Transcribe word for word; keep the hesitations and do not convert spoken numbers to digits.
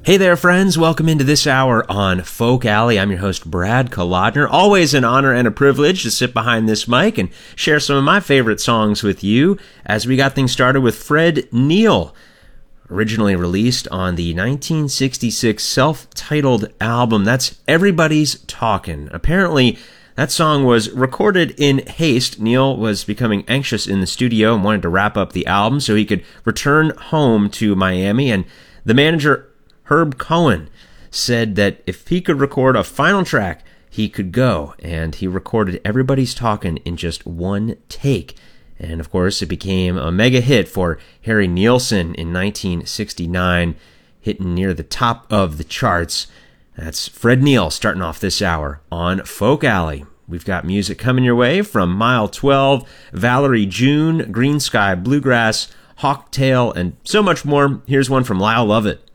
Hey there, friends. Welcome into this hour on Folk Alley. I'm your host, Brad Kolodner. Always an honor and a privilege to sit behind this mic and share some of my favorite songs with you as we got things started with Fred Neil, originally released on the nineteen sixty-six self-titled album. That's Everybody's Talkin'. Apparently, that song was recorded in haste. Neil was becoming anxious in the studio and wanted to wrap up the album so he could return home to Miami, and the manager Herb Cohen said that if he could record a final track, he could go, and he recorded Everybody's Talkin' in just one take. And of course, it became a mega hit for Harry Nilsson in nineteen sixty-nine, hitting near the top of the charts. That's Fred Neil starting off this hour on Folk Alley. We've got music coming your way from Mile twelve, Valerie June, Green Sky Bluegrass, Hawktail, and so much more. Here's one from Lyle Lovett.